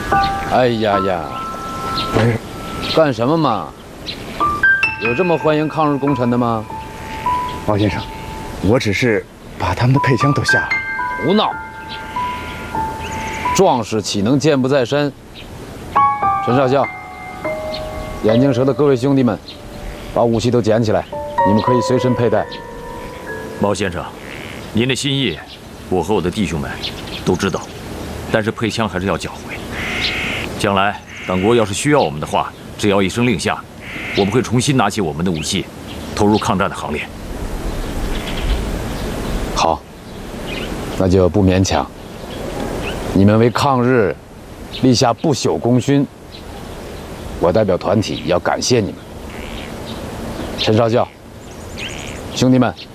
哎呀呀，干什么嘛？有这么欢迎抗日功臣的吗？ 包先生，我只是把他们的配枪都下了。 胡闹！壮士岂能健不在身？陈少校，眼镜蛇的各位兄弟们，把武器都捡起来，你们可以随身佩戴。 毛先生，您的心意，我和我的弟兄们都知道，但是配枪还是要缴回。将来党国要是需要我们的话，只要一声令下，我们会重新拿起我们的武器，投入抗战的行列。 好，那就不勉强。你们为抗日立下不朽功勋，我代表团体要感谢你们。陈少校，兄弟们。